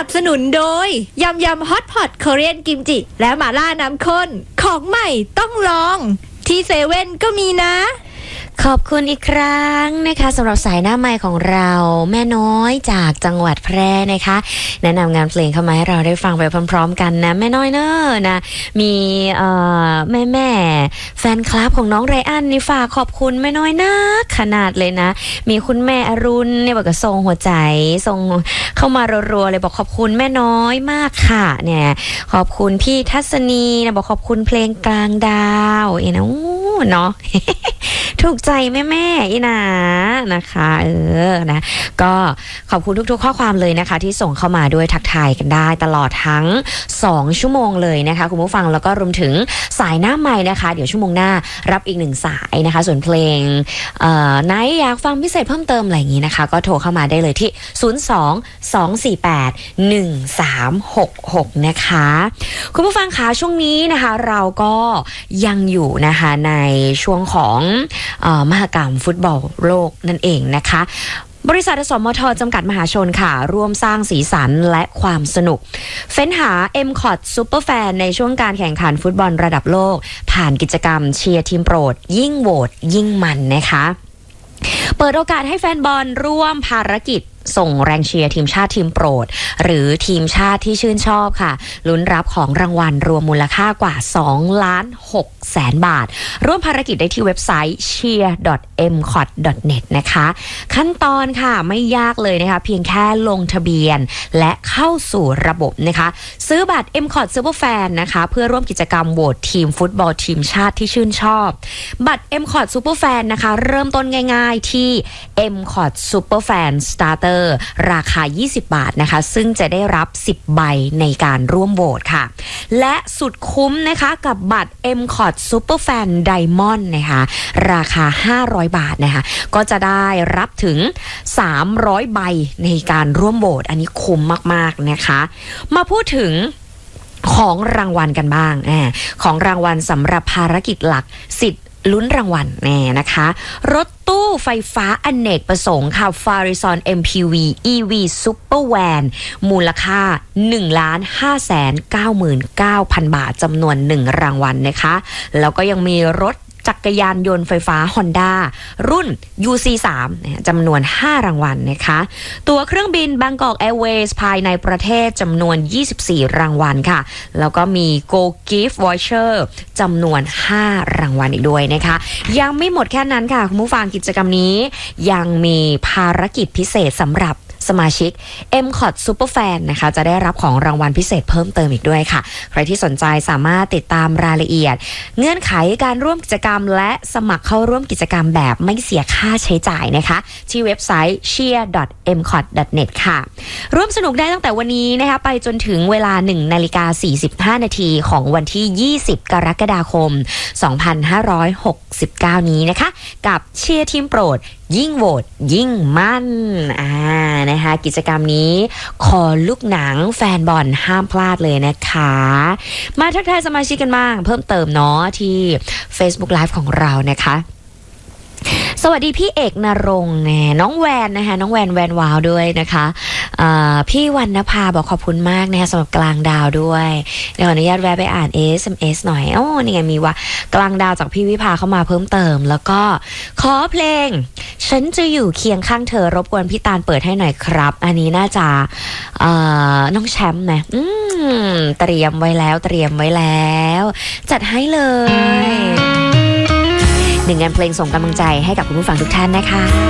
นับสนุนโดยยำฮอตพอตเกาหลีกิมจิและหม่าล่าน้ำข้นของใหม่ต้องลองที่เซเว่นก็มีนะขอบคุณอีกครั้งนะคะสำหรับสายหน้าไมค์ของเราแม่น้อยจากจังหวัดแพร่นะคะแนะนำงานเพลงเข้ามาให้เราได้ฟังไปพร้อมๆกันนะแม่น้อยเนอะนะมีแม่แฟนคลับของน้องไรอันนี่ฝากขอบคุณแม่น้อยนะขนาดเลยนะมีคุณแม่อรุณเนี่ยบอกกับส่งหัวใจส่งเข้ามารัวๆเลยบอกขอบคุณแม่น้อยมากค่ะเนี่ยขอบคุณพี่ทัศนีนะบอกขอบคุณเพลงกลางดาวนะเนาะ ถูกใจแม่อีนานะคะนะก็ขอบคุณทุกๆข้อความเลยนะคะที่ส่งเข้ามาด้วยทักทายกันได้ตลอดทั้ง2ชั่วโมงเลยนะคะคุณผู้ฟังแล้วก็รวมถึงสายหน้าใหม่นะคะเดี๋ยวชั่วโมงหน้ารับอีก1สายนะคะส่วนเพลงไหนอยากฟังพิเศษเพิ่มเติมอะไรอย่างนี้นะคะก็โทรเข้ามาได้เลยที่02-248-1366นะคะคุณผู้ฟังคะช่วงนี้นะคะเราก็ยังอยู่นะคะในช่วงของมหกรรมฟุตบอลโลกนั่นเองนะคะบริษัทอสมทจำกัดมหาชนค่ะร่วมสร้างสีสันและความสนุกเฟ้นหา MCOT Superfan ในช่วงการแข่งขันฟุตบอลระดับโลกผ่านกิจกรรมเชียร์ทีมโปรดยิ่งโหวตยิ่งมันนะคะเปิดโอกาสให้แฟนบอลร่วมภารกิจส่งแรงเชียร์ทีมชาติทีมโปรดหรือทีมชาติที่ชื่นชอบค่ะลุ้นรับของรางวัลรวมมูลค่ากว่า 2,600,000 บาทร่วมภารกิจได้ที่เว็บไซต์ cheer.mcot.net นะคะขั้นตอนค่ะไม่ยากเลยนะคะเพียงแค่ลงทะเบียนและเข้าสู่ระบบนะคะซื้อบัตร MCOT Superfan นะคะเพื่อร่วมกิจกรรมโหวตทีมฟุตบอลทีมชาติที่ชื่นชอบบัตร MCOT Superfan นะคะเริ่มต้นง่ายๆที่ MCOT Superfan Starterราคา20 บาทนะคะซึ่งจะได้รับ10ใบในการร่วมโหวตค่ะและสุดคุ้มนะคะกับบัตร MCOT Superfan Diamond นะคะราคา500 บาทนะคะก็จะได้รับถึง300ใบในการร่วมโหวตอันนี้คุ้มมากๆนะคะมาพูดถึงของรางวัลกันบ้างของรางวัลสำหรับภารกิจหลักสิทธิ์ลุ้นรางวัลนะคะรถตู้ไฟฟ้าอเนกประสงค์ค่ะ Farizon MPV EV Super Van มูลค่า 1,599,000 บาทจำนวน1รางวัลนะคะแล้วก็ยังมีรถจักรยานยนต์ไฟฟ้า Honda รุ่น UC3 จำนวน5รางวัลนะคะตั๋วเครื่องบิน Bangkok Airways ภายในประเทศจำนวน24รางวัลค่ะแล้วก็มี Go Gift Voucher จำนวน5รางวัลอีกด้วยนะคะยังไม่หมดแค่นั้นค่ะคุณผู้ฟังกิจกรรมนี้ยังมีภารกิจพิเศษสำหรับสมาชิก MCOT Superfan นะคะจะได้รับของรางวัลพิเศษเพิ่มเติมอีกด้วยค่ะใครที่สนใจสามารถติดตามรายละเอียดเงื่อนไขการร่วมกิจกรรมและสมัครเข้าร่วมกิจกรรมแบบไม่เสียค่าใช้จ่ายนะคะที่เว็บไซต์ cheer.mcot.net ค่ะร่วมสนุกได้ตั้งแต่วันนี้นะคะไปจนถึงเวลา 1:45 นาทีของวันที่20กรกฎาคม2569นี้นะคะกับเชียร์ทีมโปรดยิ่งโหวตยิ่งมั่นนะคะกิจกรรมนี้คอลูกหนังแฟนบอลห้ามพลาดเลยนะคะมาทักทายสมาชิกกันบ้างเพิ่มเติมเนาะที่ Facebook Live ของเรานะคะสวัสดีพี่เอกนรงค์น้องแวนนะคะน้องแวนวาวด้วยนะคะพี่วรรณภาบอกขอบคุณมากนะคะสำหรับกลางดาวด้วยเดี๋ยวขออนุญาตแวะไปอ่าน SMS หน่อยนี่ไงมีว่ากลางดาวจากพี่วิภาเข้ามาเพิ่มเติมแล้วก็ขอเพลงฉันจะอยู่เคียงข้างเธอรบกวนพี่ตาลเปิดให้หน่อยครับอันนี้น่าจะน้องแชมป์นะเตรียมไว้แล้วจัดให้เลย1งานเพลงส่งกำลังใจให้กับคุณผู้ฟังทุกท่านนะคะ